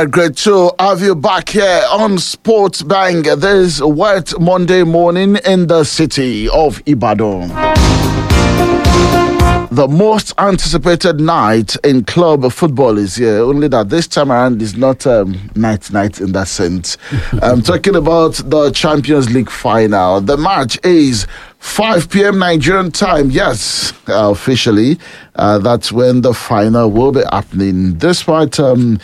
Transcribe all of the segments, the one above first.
right, great to have you back here on Sports Bang this wet Monday morning in the city of Ibadan. The most anticipated night in club football is here, only that this time around is not night in that sense. I'm talking about the Champions League final. The match is 5 p.m. Nigerian time. Yes, officially, that's when the final will be happening. Despite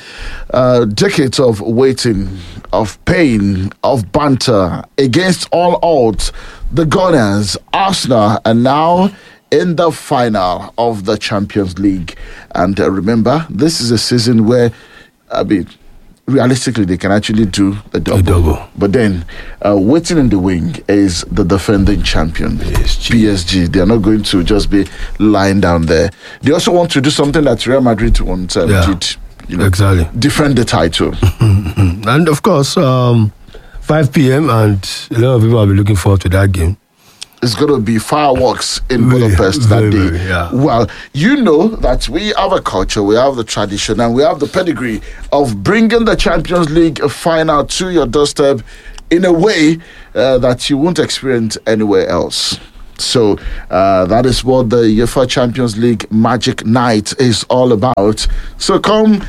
decades of waiting, of pain, of banter, against all odds, the Gunners, Arsenal, are now in the final of the Champions League. And remember, this is a season where, realistically, they can actually do a double. But then, waiting in the wing is the defending champion, PSG. They are not going to just be lying down there. They also want to do something that Real Madrid once did. Exactly. Defend the title. And of course, 5 p.m. and a lot of people will be looking forward to that game. It's going to be fireworks in Budapest that day. Yeah. Well, you know that we have a culture, we have the tradition, and we have the pedigree of bringing the Champions League final to your doorstep in a way that you won't experience anywhere else. So that is what the UEFA Champions League Magic Night is all about. So come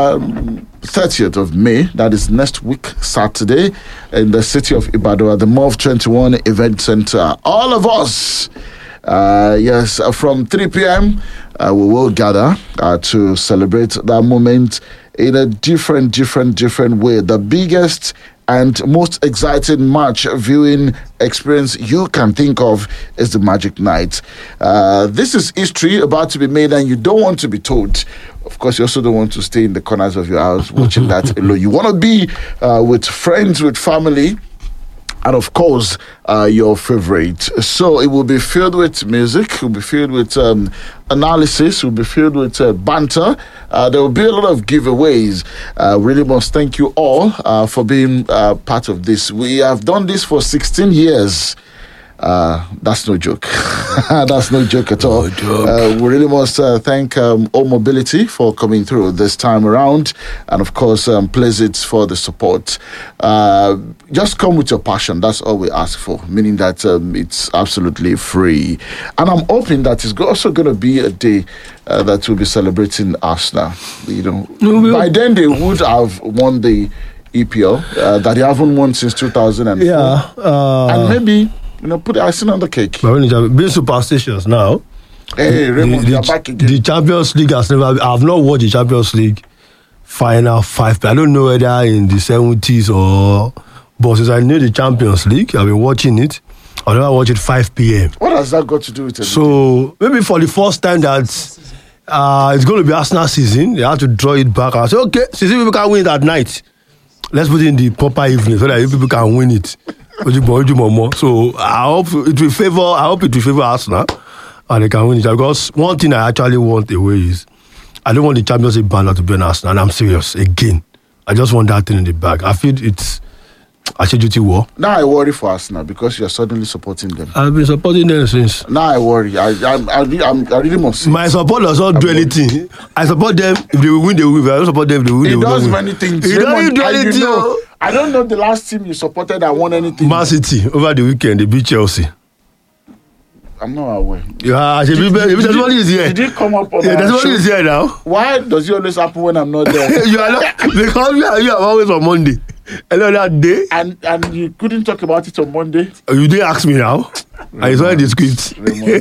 30th of May, that is next week, Saturday, in the city of Ibadan at the MOV 21 Event Center. All of us, from 3 p.m., we will gather to celebrate that moment in a different way. The biggest and most exciting match viewing experience you can think of is the Magic Night. This is history about to be made, and you don't want to be told. Of course, you also don't want to stay in the corners of your house watching that alone. You want to be with friends, with family, and of course, your favorite. So it will be filled with music, it will be filled with analysis, it will be filled with banter. There will be a lot of giveaways. Really must thank you all for being part of this. We have done this for 16 years. That's no joke. That's no joke at all. We really must thank O Mobility for coming through this time around, and of course Pleasant for the support. Just come with your passion. That's all we ask for, meaning that it's absolutely free. And I'm hoping that it's also going to be a day that we'll be celebrating Arsenal. By then they would have won the EPL that they haven't won since 2004. Yeah, and maybe put the icing on the cake. But being superstitious now. Hey, Raymond, you're back again. The Champions League has never. I have not watched the Champions League final 5. I don't know whether in the 70s or. But since I knew the Champions League, I've been watching it. I never watch it 5 p.m. What has that got to do with it? So maybe for the first time that it's going to be Arsenal season, they have to draw it back. I say, okay, since people can win it at night, let's put it in the proper evening so that people can win it. So I hope it will favor Arsenal and they can win it. Because one thing I actually want away is I don't want the Champions League banner to be on Arsenal, and I'm serious again. I just want that thing in the bag. I feel it's a duty war. Now I worry for Arsenal because you're suddenly supporting them. I've been supporting them since. Now I worry. I really must say. My support does not do anything. I support them if they win, they win. If I don't support them, if they win, they win. It does many things. It doesn't do anything. I don't know the last team you supported that won anything. Man City over the weekend, they beat Chelsea. I'm not aware. Yeah, somebody is here. Did you come up on that? Yeah, somebody is here now. Why does it always happen when I'm not there? You are not, because you are always on Monday. Another day. And you couldn't talk about it on Monday? You didn't ask me now. I saw the script.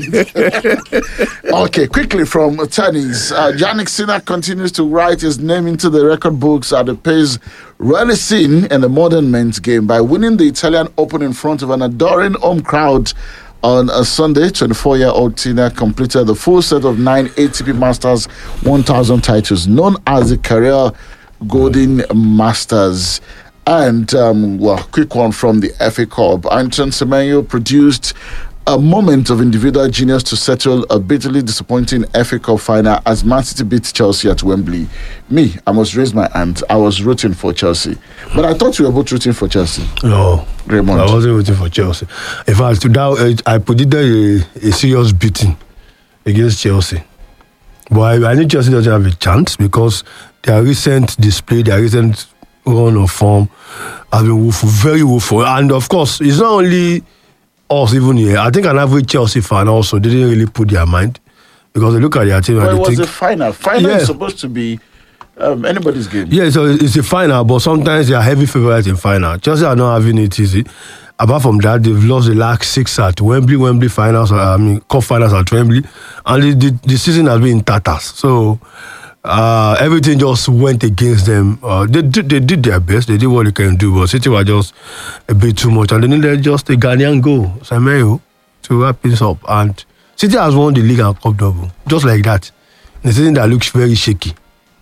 Okay, quickly from tennis. Jannik Sinner continues to write his name into the record books at a pace rarely seen in the modern men's game by winning the Italian Open in front of an adoring home crowd. On a Sunday, 24-year-old Sinner completed the full set of 9 ATP Masters 1000 titles, known as the Career Golden Masters. And, quick one from the FA Cup. Antoine Semenyo produced a moment of individual genius to settle a bitterly disappointing FA Cup final as Man City beat Chelsea at Wembley. Me, I must raise my hand. I was rooting for Chelsea. But I thought you were both rooting for Chelsea. No, Raymond. I wasn't rooting for Chelsea. In fact, I predicted a serious beating against Chelsea. But I think Chelsea doesn't have a chance because their recent display, their recent run of form has been woeful, very woeful. And of course, it's not only us even here. I think an average Chelsea fan also didn't really put their mind because they look at their team and Well, it they was think... a final. Final is supposed to be anybody's game. Yeah, so it's a final, but sometimes they are heavy favourites in final. Chelsea are not having it easy. Apart from that, they've lost the last 6 at Wembley finals, cup finals at Wembley, and the season has been in tatters. So everything just went against them. They did their best. They did what they can do, but City were just a bit too much, and they needed just a Ghanaian goal, Semedo, to wrap things up. And City has won the league and cup double, just like that. In a season that looks very shaky.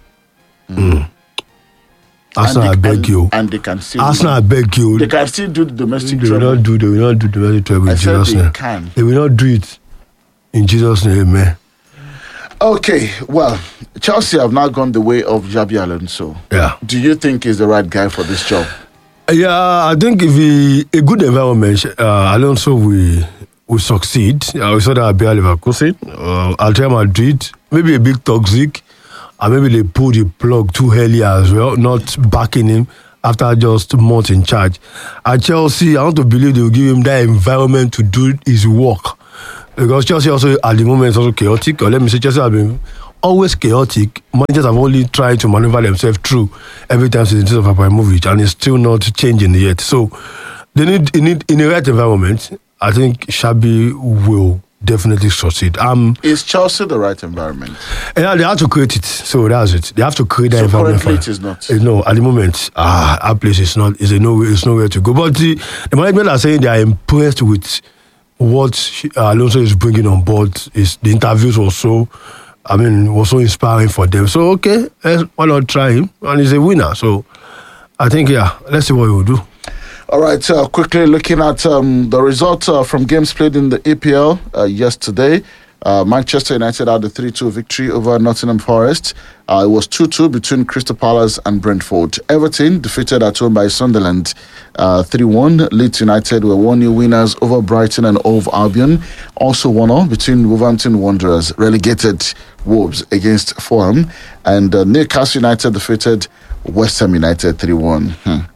Arsenal, I beg you. And they can still. Arsenal, I beg you. They can still do the domestic They will not do domestic trouble in Jesus' name. They will not do it in Jesus' name, amen. Okay, well, Chelsea have now gone the way of Xabi Alonso. Yeah. Do you think he's the right guy for this job? Yeah, I think if a good environment, Alonso will succeed. We saw that at Bayer Leverkusen, at Real Madrid, maybe a bit toxic, and maybe they pulled the plug too early as well, not backing him after just months in charge. At Chelsea, I want to believe they will give him that environment to do his work. Because Chelsea also, at the moment, is also chaotic. Or let me say, Chelsea have been always chaotic. Managers have only tried to maneuver themselves through every time since the days of Abramovich, and it's still not changing yet. So they need in the right environment. I think Xabi will definitely succeed. Is Chelsea the right environment? Yeah, they have to create it. So that's it. They have to create that environment. Currently, it is not. No, at the moment, our place is not. Is nowhere to go. But the management are saying they are impressed with what Alonso is bringing on board. Is the interviews was so inspiring for them. So okay, why not try him? And he's a winner. So I think let's see what he will do. All right, quickly looking at the results from games played in the EPL yesterday. Manchester United had a 3-2 victory over Nottingham Forest. It was 2-2 between Crystal Palace and Brentford. Everton defeated at home by Sunderland 3-1. Leeds United were 1-0 winners over Brighton and Hove Albion. Also 1-0 between Wolverhampton Wanderers, relegated Wolves against Fulham. And Newcastle United defeated West Ham United 3-1.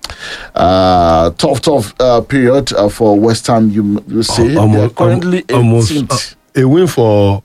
Tough period for West Ham, you say. They are currently 18th. A win for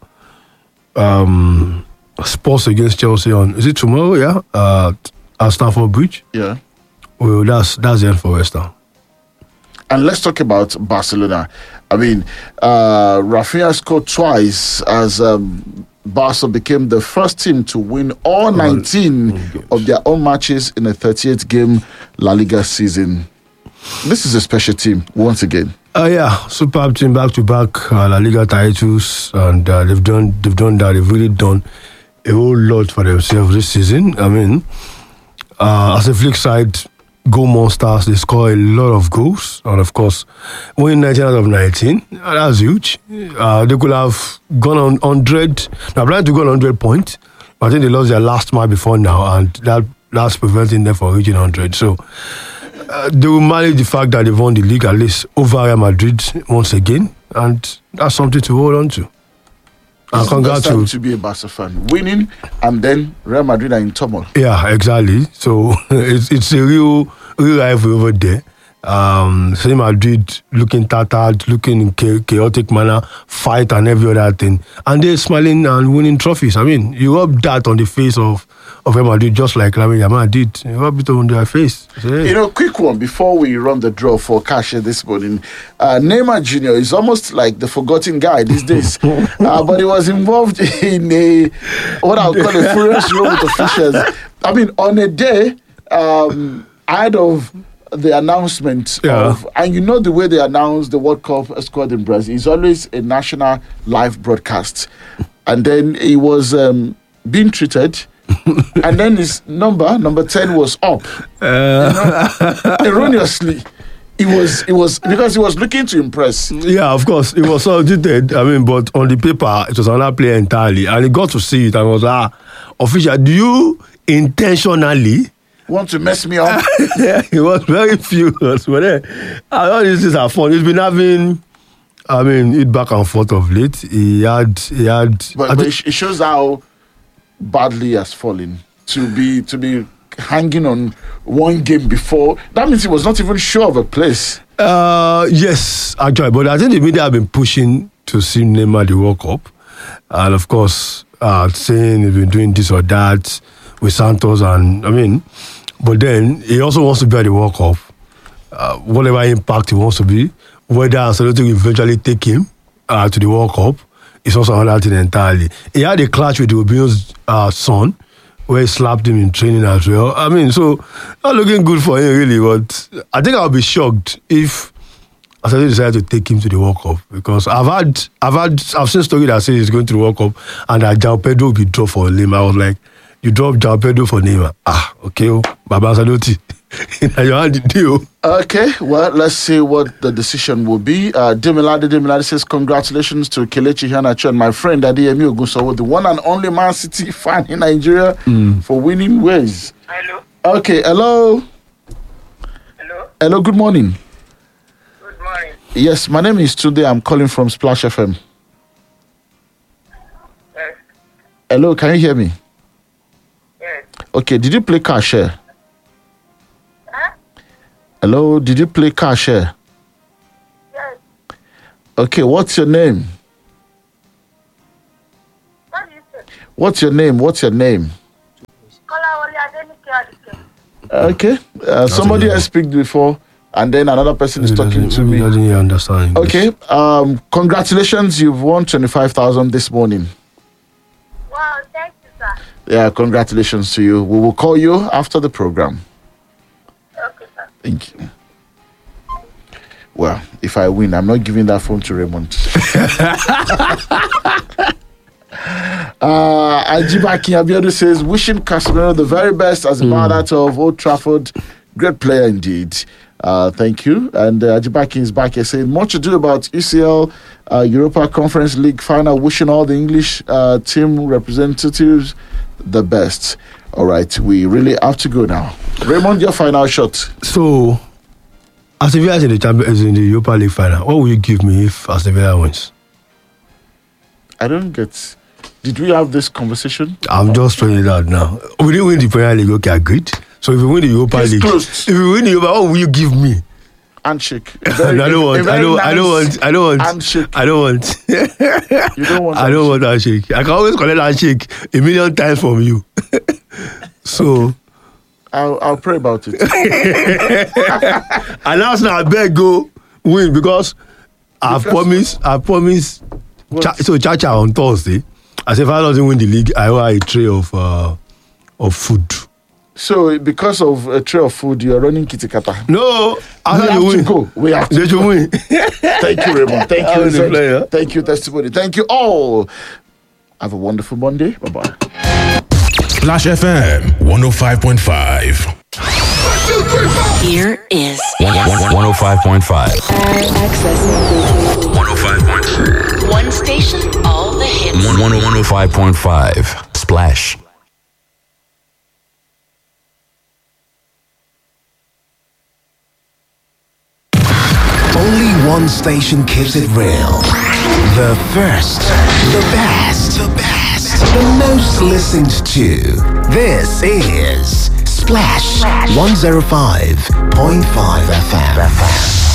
Spurs against Chelsea on, is it tomorrow? Yeah, at Stamford Bridge. Yeah. Well, that's the end for West Ham. And let's talk about Barcelona. I mean, Rafinha scored twice as Barca became the first team to win all 19 of their own matches in a 38th game La Liga season. This is a special team once again. Yeah, superb team, back-to-back La Liga titles, and they've done that. They've really done a whole lot for themselves this season. I mean, as a flip side, goal monsters, they score a lot of goals, and of course, winning 19 out of 19, that's huge. They could have gone on 100. They're planning to go on 100 points, but I think they lost their last match before now, and that's preventing them from reaching 100. So they will manage the fact that they've won the league at least over Real Madrid once again, and that's something to hold on to. And congrats to be a Barca fan, winning, and then Real Madrid are in turmoil. Yeah, exactly. So it's a real rivalry over there. Real Madrid looking tattered, looking in chaotic manner, fight and every other thing, and they're smiling and winning trophies. I mean, you rub that on the face of Real Madrid, just like Lamine Yamal did. You rub it on their face. Hey. Quick one before we run the draw for cash this morning. Neymar Jr. is almost like the forgotten guy these days, but he was involved in what I'll call a furious row with officials. I mean, on a day ahead of the announcement of, and you know the way they announce the World Cup squad in Brazil, it's always a national live broadcast, and then he was being treated. And then his number 10 was up. Erroneously. It was because he was looking to impress. Yeah, of course. It was so detailed. I mean, but on the paper, it was another player entirely. And he got to see it and was official, do you intentionally want to mess me up? Yeah, he was very furious. But all these things are fun. He's been having, it back and forth of late. He had. But it shows how badly has fallen to be hanging on one game before. That means he was not even sure of a place. Yes, actually, but I think the media have been pushing to see Neymar the World Cup, and of course, saying he's been doing this or that with Santos, and but then he also wants to be at the World Cup. Whatever impact he wants to be, whether Ancelotti will eventually take him to the World Cup, is also another thing entirely. He had a clash with Rubinho's son, where he slapped him in training as well. So not looking good for him really, but I think I'll be shocked if Ancelotti decided to take him to the World Cup, because I've seen stories that say he's going to the World Cup and that João Pedro will be dropped for Neymar. I was like, you drop João Pedro for Neymar? Okay, Baba Ancelotti. You had the deal. Okay, well, let's see what the decision will be. Demilade says, congratulations to Kelechi Iheanacho and my friend Adeyemi Ogunsowo, the one and only Man City fan in Nigeria, for winning ways. Hello. Okay, hello. Hello, good morning. Good morning. Yes, my name is Tunde. I'm calling from Splash FM. Yes. Hello, can you hear me? Yes. Okay, did you play car share? Huh? Hello, did you play car share? Yes. Okay, what's your name? What do you say? What's your name? Kolawole Adenike Adike. Okay, somebody has speak before, and then another person is talking to me. Doesn't understand English. Okay, congratulations, you've won 25,000 this morning. Wow, thank you, sir. Yeah, congratulations to you. We will call you after the program. Okay, sir. Thank you. Well, if I win, I'm not giving that phone to Raymond. Ajibaki Abiodun says, wishing Casemiro the very best as a part of Old Trafford. Great player indeed. Thank you. And Ajibaki is back here saying, much ado about UCL Europa Conference League final. Wishing all the English team representatives the best. All right, we really have to go now. Raymond, your final shot. So, Aston Villa is in the Europa League final. What will you give me if Aston Villa wins? I don't get. Did we have this conversation? I'm just throwing it out now. We didn't win the Premier League, okay, agreed. So if we win the Europa League, if we win the Europa, what will you give me? Handshake. I don't want. Handshake. I don't want. You don't want. I don't want handshake. I can always collect handshake 1,000,000 times from you. So I'll pray about it. And now I beg go win because I promise. So Chacha on Thursday, I said if I don't win the league, I owe a tray of food. So because of a tray of food, you are running kitikata. No, we have to go. We have to. They should win. Thank you, Raymond. Thank you, Zed. Thank you, Testimony. Thank you all. Have a wonderful Monday. Bye bye. Splash FM 105.5. Here is 105.5. Access 105.5. one station, all the hits. 105.5. Splash. Only one station keeps it real. The first, the best, the most listened to. This is Splash 105.5 FM.